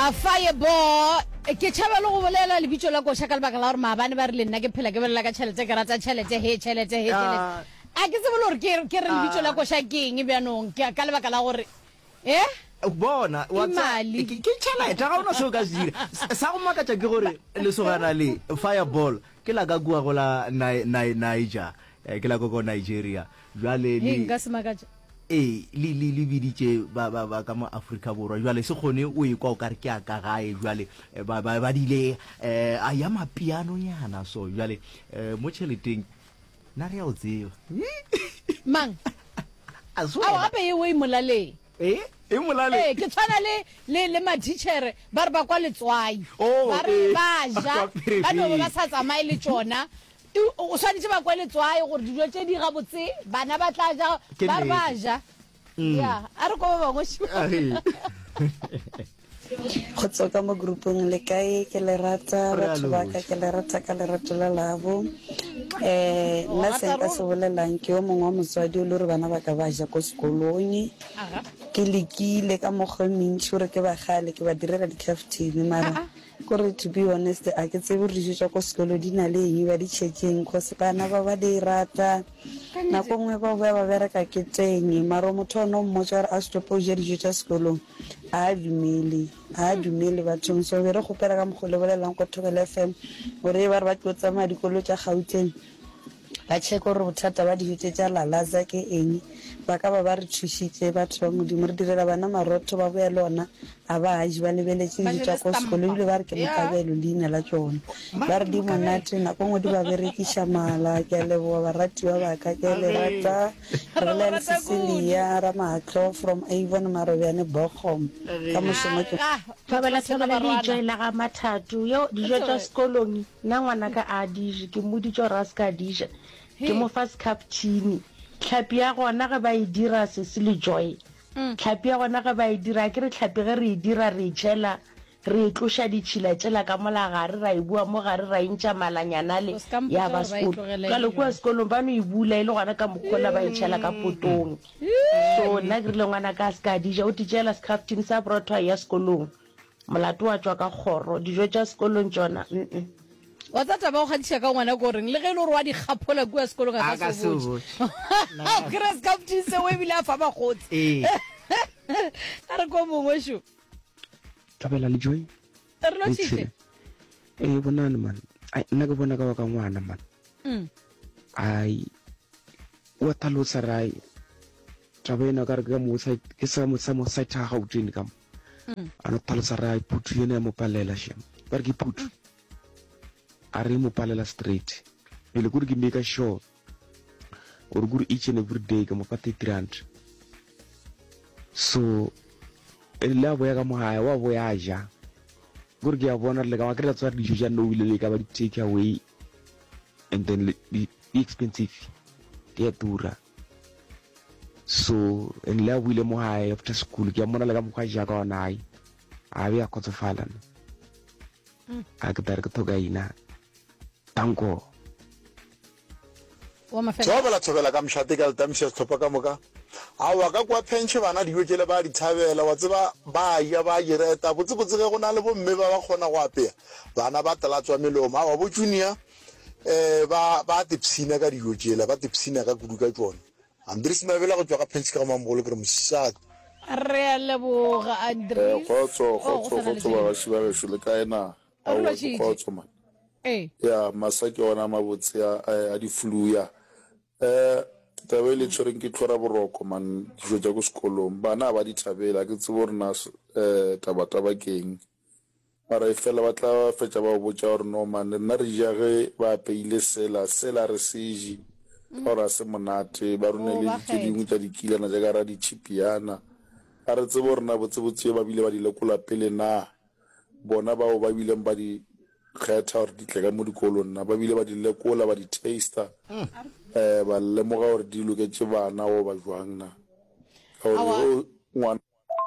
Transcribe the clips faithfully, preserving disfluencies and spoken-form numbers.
a Fireball ke tshaba le go bolela le bitso la go shaka le baka la gore maabane ba re le nna ke phela ke bolela ka tšhelete ke ratsa tšhelete he tšhelete he tšhelete a ke se bolo gore ke ke re le bitso la go shakeng e bjanong ke ka le baka la gore eh bona wa ke ke tšhelete ga ona so ka se dira sa go makatša ke gore le sogana le Fireball ke la ka bua go la Niger ke la go go Nigeria jwale le nka se makatša eh li li li biditse ba ba ba ka mo Africa borwa jwale se gone o e kwa o ka re ke a ka gae jwale ba ba ba dile eh a ya mapiano nyana so jwale mo tšheleteng na re a o tseba mang a gape e o e molale eh e molale eh ke tshwana le le le ma teacher ba re ba kwa letswai ba re ba ja ba no ba sa tsamaye le tsona o swanetse ba kwa letswai gore dijo tse di gabotse bana ba tla ja ba re ba ja ya a re go ba bangwe go tsoka mo groupong le kae ke le rata batho ba ka ke le rata ka le rato la labo eh nna se ka se bolelang ke o mongwe wa motswadi o le re bana ba ka ba ja ko sekolong ke lekile ka mogomeng sure ke ba gale ke ba direla di cafeteria mara gore to be honest a ke tsebe re ditšwa ko sekolo di na le eng ba di checkeng cause bana ba ba di rata nako nngwe ba ba ba bereka ke teng mara motho ono mmotsa a stopo je dijo tsa sekolong a dumele a dumele batho so be re gopela ka mogole bolelang ko Thobela F M gore ba re ba tlotsa ma dikolo tsa Gauteng ba check gore bothata ba dijo tsa lalaza ke eng ba ka ba ba re thushitse batho ba modimo re direla bana marotho ba boya lona a ba a ba lebeletse dijo tsa ko sekolo le ba re ke mokabelo leina la tsona ba re di monate nako ngwe di ba berekisha mala ke a leboa baratiwa ba ka ke le rata re le Cecilia Ramatlo from Avon Marobiane Bochum ka mosomo ke Thobela Thobela le dijo la ga mathatu yo dijo tsa sekolong nna ngwana ka a dije ke moditjo raska dije ke mo first captain tlhapi ya gona ga ba e dira se se le joy tlhapi ya gona ga ba e dira ke re tlhapi ge re e dira re tšhela re tlosha ditšhila tšela ka mola gare ra e bua mo gare ra intša malanyana le ya ba sekolo ka le kwa sekolong ba no e bula e le gona ka mokola ba e tšhela ka potong so nna ke rile ngwana ka ska dija o tšela scaftin sa brotho ya sekolong molato wa tswa ka kgoro dijo tša sekolong tsona wa tata ba go gadisa ka ngwana go reng le ge le re wa di gaphola kwa sekolo ka ka se botse o kres captain se we bila fa ba gotse eh a re go mongwe sho Thobela le joy re lo tshite eh bonana man ai nna ke bona ka wa ka ngwana man mm ai wa talotsa rai tabena ka re ka mo sa ke sa mo sa mo sa tha ga utsini kam mm ana talotsa rai putu yena mo palela shem ba re ke putu a re mo palela straight ele go re ke make sure gore go each and every day ke mo fa thirty rand so ele la boya ka mo haya wa boya ja gore ke a bona le ka makela tswa dijo ja no ile le ka ba di take away and then the expensive ke dura so en la wile mo haya after school ke a mona le ka mo kwa ja ka ona ai a be a kotsofala a ke tare ke toga ina tanko wa mafela Thobela Thobela ka mshate ka ltamsha thopa ka moka a wa ka kwa pension bana dijo tšele ba di thabela wa tseba ba ya ba direta botse botse ge gona le bo mme ba ba gona go apea bana ba tlatswa melomo a wa bo junior eh ba ba tipsina ka dijo tšele ba tipsina ka kudu ka tsona Andres Mabela go tswa ka pension ka mamolo ke re mosadi re le boga Andres go tso go tso go tso ba shi ba shi le kaena a wa go tso man eh ya masaki ona mabotse a di flu ya eh tabele tshoreng ke tlhora boroko man dijo tsa go sekolong bana ba di thabela ke tsebo rena eh tabataba keng ara e fela ba tla fetša ba botša gore no man nna re ja ge ba peile sela sela re seji ora se monate ba rone le di dingwe tsa dikilana ja ga ra di chipiana a re tsebo rena botse botse ba bile ba di lekola pele na bona bao ba bile ba di kgetha gore di tlega mo dikolong na ba bile ba di lekola ba di taster eh ba lemoga gore di loketse bana o ba jwang na o ngwana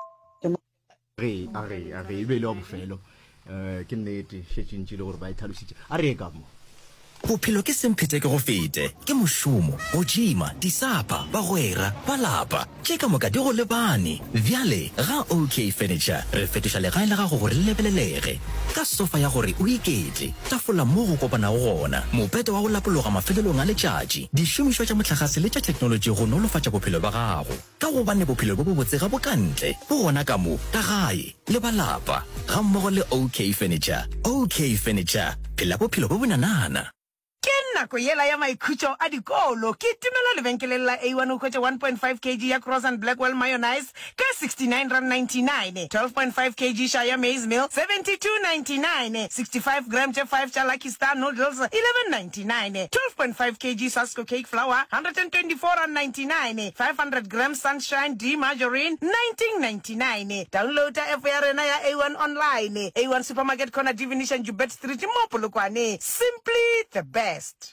re a re a re be le bofelo eh ke nnete shetsintse le gore ba ithalositse a re ka mo bophelo ke semphete ke go fete ke mošomo go jima disapa bagwera balapa ke ka moka di go lebane bjale ga OK Furniture re fetoša legae la gago gore le lebelelege ka sofa ya gore o iketle tafola mo go kopana go gona mopete wa go lapologa mafelelong a letšatši dišomišwa tša motlakase le tša technology go nolofatša bophelo ba gago ka gobane bophelo bo bo botse ga bokantle bo gona ka mo ka gae le balapa ga mmogo le OK Furniture. OK Furniture, phela bophelo bo bonanana. Ke nako yela ya maikhutšo a dikolo ke timela lebenkeleng la A one o khwetše one point five kilograms ya Cross and Blackwell mayonnaise ka sixty-nine rand ninety-nine, twelve point five kilograms Shire maize meal seventy-two ninety-nine, sixty-five grams tše five tša Lucky Star noodles eleven ninety-nine, twelve point five kilograms Sasko cake flour one hundred twenty-four rand ninety-nine, five hundred grams Sunshine D margarine nineteen ninety-nine. Download app ya rena ya A one online. A one supermarket corner Divination Jubet Street mo Polokwane. Simply the best.